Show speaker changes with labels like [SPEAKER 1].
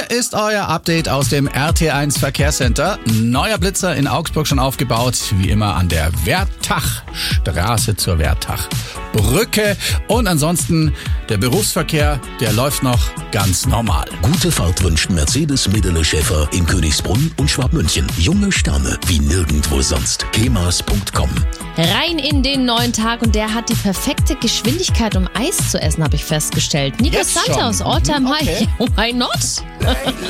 [SPEAKER 1] Hier ist euer Update aus dem RT1 Verkehrscenter. Neuer Blitzer in Augsburg schon aufgebaut, wie immer an der Wertachstraße zur Wertachbrücke. Und ansonsten der Berufsverkehr, der läuft noch ganz normal.
[SPEAKER 2] Gute Fahrt wünscht Mercedes Midele Schäfer in Königsbrunn und Schwabmünchen. Junge Sterne wie nirgendwo sonst. kemas.com.
[SPEAKER 3] Rein in den neuen Tag und der hat die perfekte Geschwindigkeit, um Eis zu essen, habe ich festgestellt. Nico
[SPEAKER 1] Jetzt
[SPEAKER 3] Salter
[SPEAKER 1] schon?
[SPEAKER 3] aus All Time
[SPEAKER 1] Okay.
[SPEAKER 3] High. Why not?